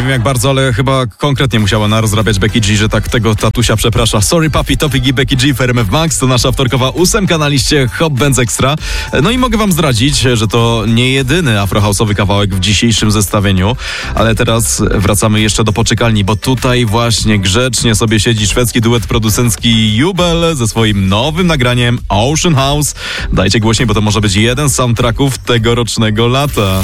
wiem jak bardzo, ale chyba konkretnie musiała narozrabiać Becky G, że tak tego tatusia przeprasza. Sorry papi, Topic i Becky G w RMF Max. To nasza wtorkowa 8 na liście Hot Benz Extra. No i mogę wam zdradzić, że to nie jedyny afrohouse'owy kawałek w dzisiejszym zestawieniu, ale teraz wracamy jeszcze do poczekalni, bo tutaj właśnie grzecznie sobie siedzi szwedzki duet producencki Jubel ze swoim nowym nagraniem Ocean House. Dajcie głośniej, bo to może być jeden z soundtracków tegorocznego lata.